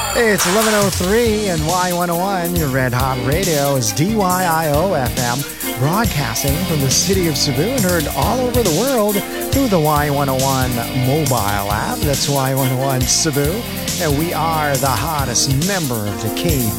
It's 11:03 and Y101, your Red Hot Radio, is DYIO FM, broadcasting from the city of Cebu and heard all over the world through the Y101 mobile app. That's Y101 Cebu. And we are the hottest member of the KB